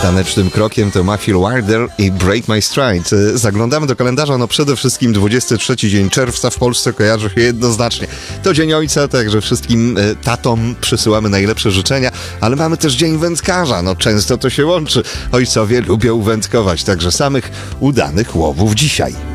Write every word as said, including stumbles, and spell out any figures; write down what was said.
Tanecznym krokiem to Matthew Wilder i Break My Stride. Zaglądamy do kalendarza, no przede wszystkim dwudziesty trzeci dzień czerwca w Polsce kojarzy się jednoznacznie. To Dzień Ojca, także wszystkim tatom przysyłamy najlepsze życzenia, ale mamy też Dzień Wędkarza, no często to się łączy. Ojcowie lubią wędkować, także samych udanych łowów dzisiaj.